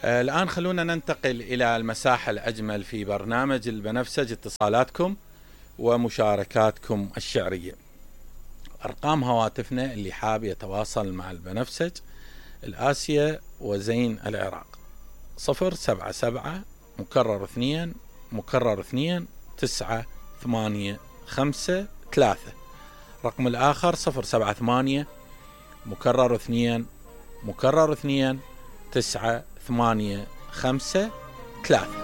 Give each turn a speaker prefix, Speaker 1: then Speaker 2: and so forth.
Speaker 1: الآن خلونا ننتقل إلى المساحة الأجمل في برنامج البنفسج، اتصالاتكم ومشاركاتكم الشعرية. أرقام هواتفنا اللي حاب يتواصل مع البنفسج: الآسيا وزين العراق 077 مكرر 2 مكرر 2 9 8 5 3. رقم الآخر 078 مكرر 2 مكرر 2 9 8 5 3.